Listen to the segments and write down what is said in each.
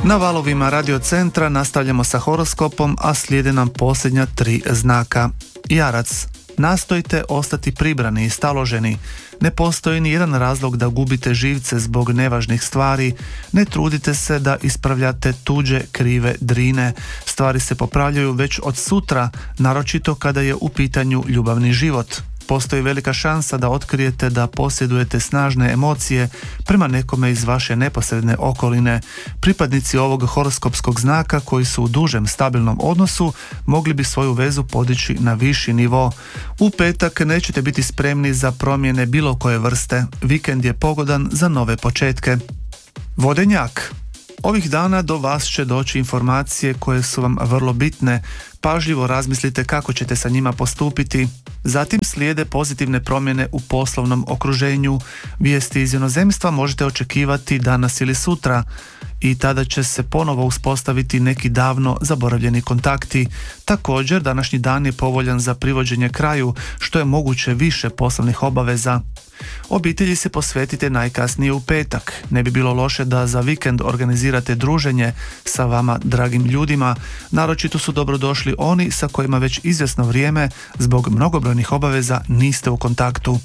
Na valovima Radio Centra nastavljamo sa horoskopom, a slijede nam posljednja 3 znaka. Jarac. Nastojte ostati pribrani i staloženi. Ne postoji ni jedan razlog da gubite živce zbog nevažnih stvari. Ne trudite se da ispravljate tuđe krive drine. Stvari se popravljaju već od sutra, naročito kada je u pitanju ljubavni život. Postoji velika šansa da otkrijete da posjedujete snažne emocije prema nekome iz vaše neposredne okoline. Pripadnici ovog horoskopskog znaka koji su u dužem stabilnom odnosu mogli bi svoju vezu podići na viši nivo. U petak nećete biti spremni za promjene bilo koje vrste. Vikend je pogodan za nove početke. Vodenjak. Ovih dana do vas će doći informacije koje su vam vrlo bitne. Pažljivo razmislite kako ćete sa njima postupiti. Zatim slijede pozitivne promjene u poslovnom okruženju. Vijesti iz inozemstva možete očekivati danas ili sutra i tada će se ponovo uspostaviti neki davno zaboravljeni kontakti. Također, današnji dan je povoljan za privođenje kraju, što je moguće više poslovnih obaveza. Obitelji se posvetite najkasnije u petak. Ne bi bilo loše da za vikend organizirate druženje sa vama dragim ljudima. Naročito su dobrodošli oni sa kojima već izvjesno vrijeme zbog mnogobrojnih obaveza niste u kontaktu.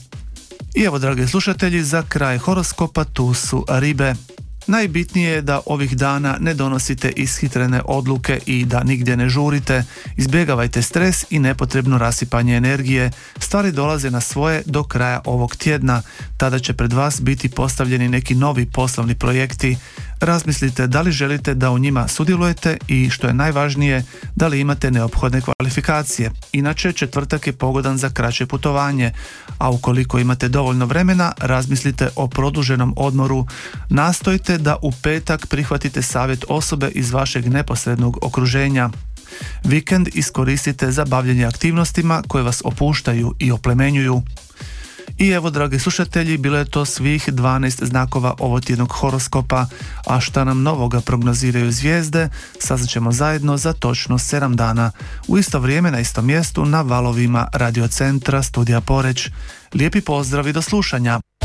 I evo, dragi slušatelji, za kraj horoskopa tu su ribe. Najbitnije je da ovih dana ne donosite ishitrene odluke i da nigdje ne žurite. Izbjegavajte stres i nepotrebno rasipanje energije. Stvari dolaze na svoje do kraja ovog tjedna. Tada će pred vas biti postavljeni neki novi poslovni projekti. Razmislite da li želite da u njima sudjelujete i, što je najvažnije, da li imate neophodne kvalifikacije. Inače, četvrtak je pogodan za kraće putovanje, a ukoliko imate dovoljno vremena, razmislite o produženom odmoru. Nastojte da u petak prihvatite savjet osobe iz vašeg neposrednog okruženja. Vikend iskoristite za bavljenje aktivnostima koje vas opuštaju i oplemenjuju. I evo, dragi slušatelji, bilo je to svih 12 znakova ovotjednog horoskopa, a šta nam novoga prognoziraju zvijezde, saznaćemo zajedno za točno 7 dana, u isto vrijeme na istom mjestu na valovima Radio Centra Studija Poreč. Lijepi pozdrav i do slušanja!